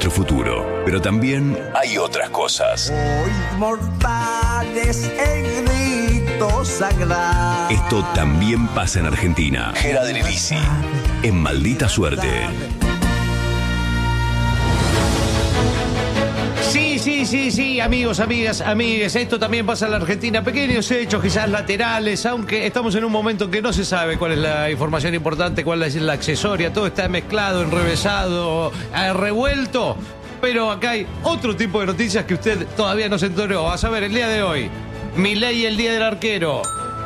mucho futuro, pero también hay otras cosas. Hoy mortales el grito sagrado. Esto también pasa en Argentina. Gera de Lisi, en Maldita Suerte. Sí, amigos, amigas, amigues, esto también pasa en la Argentina. Pequeños hechos, quizás laterales, aunque estamos en un momento en que no se sabe cuál es la información importante, cuál es la accesoria. Todo está mezclado, enrevesado, revuelto. Pero acá hay otro tipo de noticias que usted todavía no se enteró. A saber, el día de hoy, Milei, el día del arquero.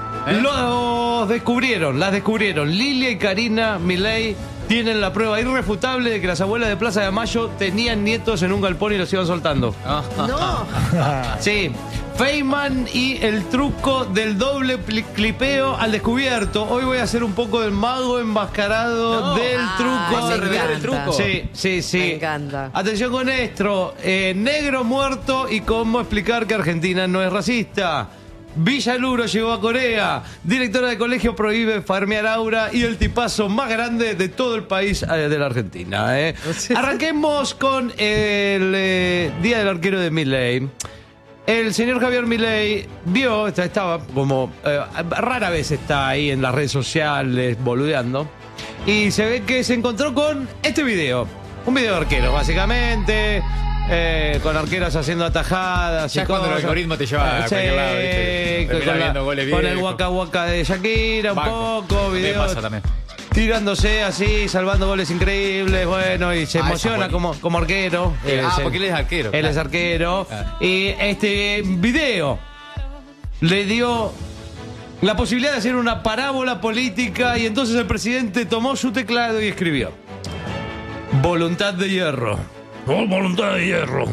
Las descubrieron. Lilia y Karina Milei tienen la prueba irrefutable de que las abuelas de Plaza de Mayo tenían nietos en un galpón y los iban soltando. No. Sí. Feynman y el truco del doble clipeo al descubierto. Hoy voy a hacer un poco del mago enmascarado del truco. me encanta. El truco. Sí. Me encanta. Atención con esto. Negro muerto y cómo explicar que Argentina no es racista. Villaluro llegó a Corea. Directora de colegio prohíbe farmear aura y el tipazo más grande de todo el país de la Argentina. Arranquemos con el Día del Arquero de Milei. El señor Javier Milei estaba como rara vez está ahí en las redes sociales boludeando, y se ve que se encontró con este video. Un video de arquero, básicamente. Con arqueros haciendo atajadas. Ya y es cuando el cosas. algoritmo te lleva a cualquier lado, ¿viste? Terminás viendo goles con el viejos. waka waka de Shakira, un Banco. poco, Me videos pasa también. tirándose así, salvando goles increíbles, bueno, y se emociona esa buena. como arquero. Porque él es arquero. Él claro. es arquero. Claro. Y este video le dio la posibilidad de hacer una parábola política, y entonces el presidente tomó su teclado y escribió: voluntad de hierro. Oh, voluntad de hierro.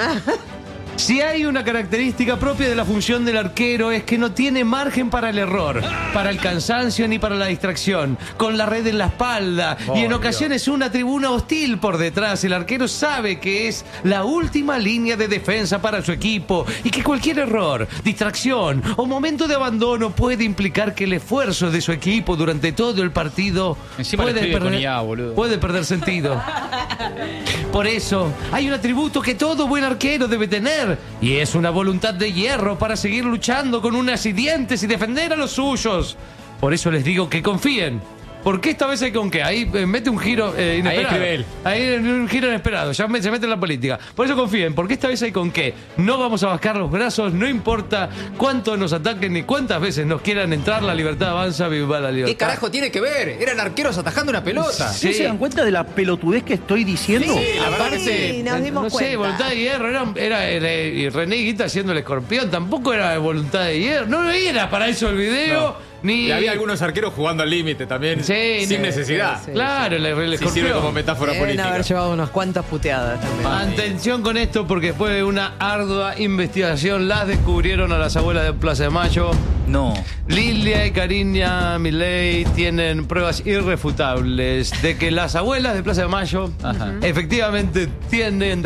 Si hay una característica propia de la función del arquero, es que no tiene margen para el error, para el cansancio ni para la distracción. Con la red en la espalda y en ocasiones una tribuna hostil por detrás, el arquero sabe que es la última línea de defensa para su equipo y que cualquier error, distracción o momento de abandono puede implicar que el esfuerzo de su equipo durante todo el partido Encima lo escribe con IA, boludo. puede perder sentido. Por eso, hay un atributo que todo buen arquero debe tener, y es una voluntad de hierro para seguir luchando con uñas y dientes y defender a los suyos. Por eso les digo que confíen. Porque esta vez hay con qué. Ahí mete un giro inesperado. Ahí escribe él. Ahí un giro inesperado. Se mete en la política. Por eso confíen. Porque esta vez hay con qué. No vamos a bajar los brazos. No importa cuánto nos ataquen ni cuántas veces nos quieran entrar. La libertad avanza. Viva la libertad. ¿Qué carajo tiene que ver? Eran arqueros atajando una pelota. Sí. ¿No se dan cuenta de la pelotudez que estoy diciendo? Sí, la verdad que Sí, sí. nos dimos no sé, cuenta. voluntad de hierro. Era René Guita haciendo el escorpión. Tampoco era voluntad de hierro. No era para eso el video. Ni... Y había algunos arqueros jugando al límite también. Sí, sin no. necesidad. Sí, Claro, el Sí, escorpión. sirve como metáfora Deben política. haber llevado unas cuantas puteadas también. Atención con esto, porque después de una ardua investigación las descubrieron a las abuelas de Plaza de Mayo. No. Lilia y Karina Milei tienen pruebas irrefutables de que las abuelas de Plaza de Mayo Ajá. efectivamente tenían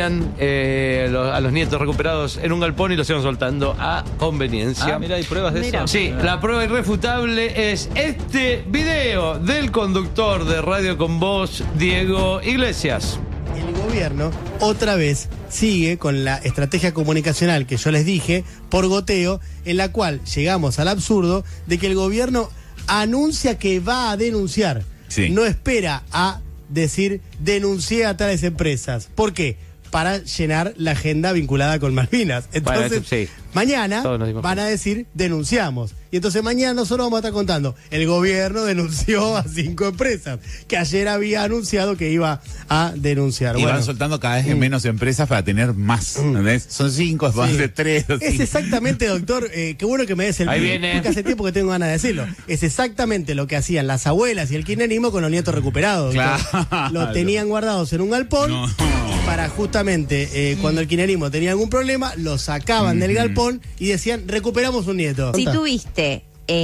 a los nietos recuperados en un galpón y los iban soltando a conveniencia. Mira, hay pruebas de Mira. eso. Sí, la prueba irrefutable es este video del conductor de Radio con Voz, Diego Iglesias. El gobierno otra vez sigue con la estrategia comunicacional que yo les dije por goteo, en la cual llegamos al absurdo de que el gobierno anuncia que va a denunciar. Sí. No espera a decir denuncié a tales empresas. ¿Por qué? Para llenar la agenda vinculada con Malvinas. Entonces, Bueno, sí. mañana Todos nos dimos van a decir denunciamos. Y entonces mañana nosotros vamos a estar contando. El gobierno denunció a 5 empresas que ayer había anunciado que iba a denunciar. Y Bueno, van soltando cada vez menos empresas para tener más. ¿Entendés? Son 5, van Sí. de 3. es exactamente, doctor, qué bueno que me des el Ahí pie, viene. porque hace tiempo que tengo ganas de decirlo. Es exactamente lo que hacían las abuelas y el kirchnerismo con los nietos recuperados. doctor. Claro. Los tenían guardados en un galpón No. para justamente cuando el kirchnerismo tenía algún problema, los sacaban del galpón y decían recuperamos un nieto. Si tuviste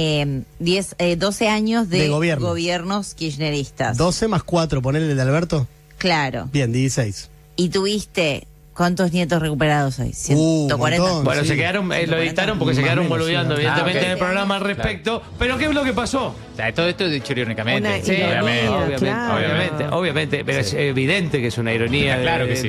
12 años de, De gobierno. gobiernos kirchneristas. 12 más 4, ponerle de Alberto. Claro. Bien, 16. Y tuviste, ¿cuántos nietos recuperados hoy? 140. montón. Bueno, Sí. se quedaron, lo editaron porque se Más quedaron menos, boludeando, sí. evidentemente, Ah, ok. en el programa al respecto. Pero ¿qué es lo que pasó? O sea, todo esto es dicho irónicamente. Una Sí, ironía, obviamente, claro. obviamente, pero es evidente que es una ironía Claro que de, sí.